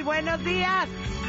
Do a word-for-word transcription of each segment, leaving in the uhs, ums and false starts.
buenos días.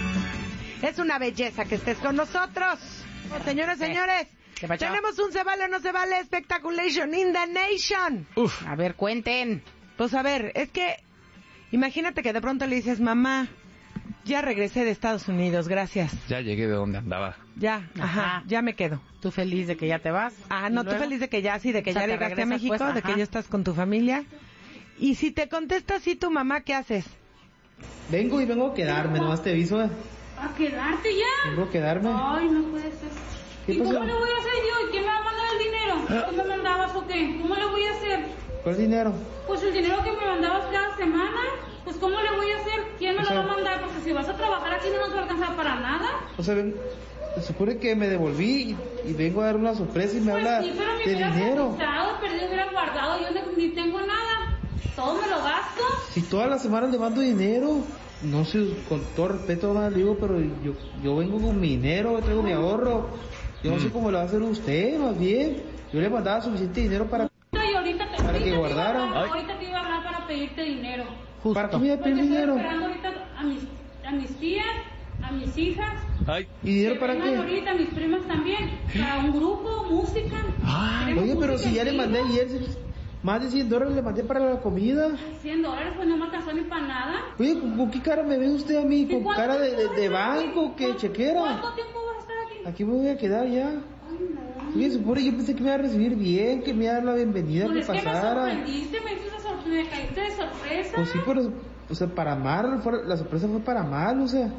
Es una belleza que estés con nosotros. Señoras, señores, tenemos un se vale o no se vale Spectaculation in the Nation. Uf. A ver, cuenten. Pues a ver, es que imagínate que de pronto le dices, mamá, ya regresé de Estados Unidos, gracias. Ya llegué de donde andaba. Ya, ajá, ajá, ya me quedo. ¿Tú feliz de que ya te vas? Ah, no, tú feliz de que ya, sí, de que o sea, ya llegaste a México, pues, de que ya estás con tu familia. Y si te contesta así tu mamá, ¿qué haces? Vengo y vengo a quedarme, nomás te aviso. ¿A quedarte ya? Vengo a quedarme. Ay, no puede ser. ¿Y cómo le voy a hacer yo? ¿Quién me va a mandar el dinero? ¿Tú me mandabas o qué? ¿Cómo le voy a hacer? ¿Cuál dinero? Pues el dinero que me mandabas cada semana. Pues ¿cómo le voy a hacer? ¿Quién me o sea, lo va a mandar? Porque si vas a trabajar aquí no nos va a alcanzar para nada. O sea, ven, se supone que me devolví y, y vengo a dar una sorpresa y me pues habla sí, pero me de dinero. Gastado, perdido, hubiera guardado, yo no, ni tengo nada. Todo me lo gasto. Si todas las semanas le mando dinero. No sé, con todo respeto más digo, pero yo yo vengo con mi dinero, traigo mi ahorro. Yo no mm. sé cómo lo va a hacer usted, más bien. Yo le mandaba suficiente dinero para, y ahorita te, para ahorita que guardara. Hablar, ahorita te iba a hablar para pedirte dinero. Justo. ¿Para qué me iba a pedir dinero? Estoy esperando ahorita a mis, a mis tías, a mis hijas. Ay. ¿Y dinero para qué? Ahorita mis primas también. Para un grupo, música. Ay. Oye, pero si ya le mandé ayer más de cien dólares le mandé para la comida. cien dólares, pues no me alcanzó ni para nada. Oye, ¿con, ¿con qué cara me ve usted a mí? ¿Con cara de, de, de banco, que chequera? ¿Cuánto tiempo vas a estar aquí? Aquí me voy a quedar ya. Ay, no. Oye, supone, yo pensé que me iba a recibir bien, que me iba a dar la bienvenida, pues que es pasara. Que me sorprendiste, me hiciste sor me caíste de sorpresa. Pues sí, pero, o sea, para mal, fue, la sorpresa fue para mal, o sea.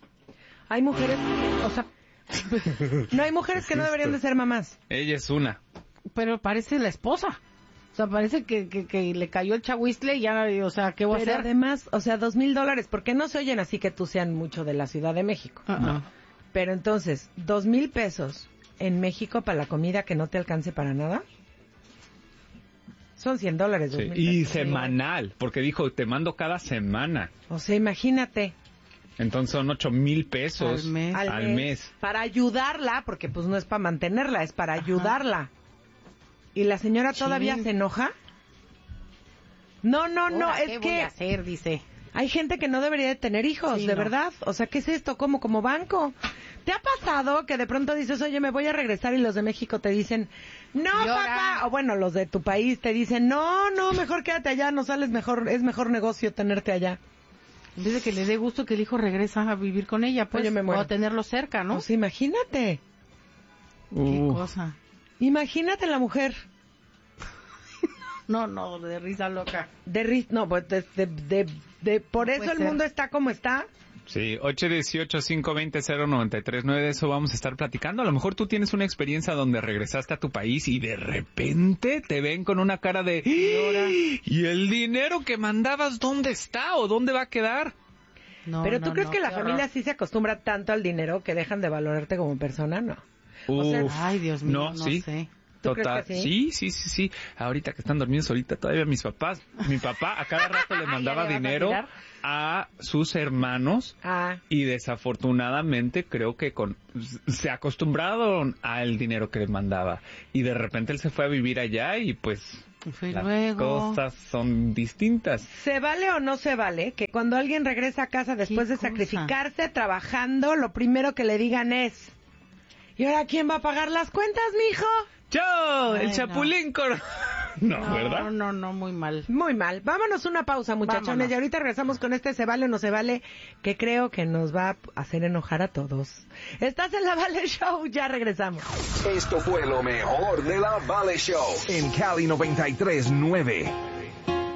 Hay mujeres, o sea, no hay mujeres que no deberían de ser mamás. Ella es una. Pero parece la esposa. O sea, parece que, que, que le cayó el chahuistle y ya, o sea, ¿qué voy a hacer? Pero además, o sea, dos mil dólares, ¿por qué no se oyen así que tú sean mucho de la Ciudad de México? Uh-uh. No. Pero entonces, dos mil pesos en México para la comida que no te alcance para nada. Son cien dólares. Sí. Y semanal, porque dijo, te mando cada semana. O sea, imagínate. Entonces son ocho mil pesos al mes. Al, al mes, mes. Para ayudarla, porque pues no es para mantenerla, es para Ajá. ayudarla. ¿Y la señora todavía sí. se enoja? No, no, no, Ahora, es ¿qué que... voy a hacer? Dice. Hay gente que no debería de tener hijos, sí, de no. verdad. O sea, ¿qué es esto? ¿Cómo? ¿Como banco? ¿Te ha pasado que de pronto dices, oye, me voy a regresar y los de México te dicen, no, Llora. papá? O bueno, los de tu país te dicen, no, no, mejor quédate allá, no sales mejor, es mejor negocio tenerte allá. En vez de que le dé gusto que el hijo regresa a vivir con ella, pues, oye, me muero. O a tenerlo cerca, ¿no? Pues imagínate. Uh. Qué cosa. Imagínate la mujer. No, no, de risa loca. De risa, no, pues de, de, de, de por no eso el ser. mundo está como está. Sí, ocho uno ocho, cinco dos cero, cero nueve tres nueve, de eso vamos a estar platicando. A lo mejor tú tienes una experiencia donde regresaste a tu país y de repente te ven con una cara de... ¿Y el dinero que mandabas dónde está o dónde va a quedar? No, Pero tú no, crees no, que la familia horror. sí se acostumbra tanto al dinero que dejan de valorarte como persona, ¿no? Uf, o sea, ay, Dios mío, no, no sí. sé. Total, sí? sí, sí, sí, sí. Ahorita que están dormidos, ahorita todavía mis papás, mi papá a cada rato le mandaba le dinero a, a sus hermanos ah. y desafortunadamente creo que con se acostumbraron al dinero que le mandaba y de repente él se fue a vivir allá y pues y las luego... cosas son distintas. ¿Se vale o no se vale que cuando alguien regresa a casa después de cosa? sacrificarse trabajando, lo primero que le digan es, ¿y ahora quién va a pagar las cuentas, mijo? ¡Yo! Ay, ¡El chapulín! No. no, no, ¿verdad? No, no, no, muy mal. Muy mal. Vámonos una pausa, muchachones. Vámonos. Y ahorita regresamos con este se vale o no se vale, que creo que nos va a hacer enojar a todos. Estás en la Vale Show, ya regresamos. Esto fue lo mejor de la Vale Show en Cali noventa y tres nueve.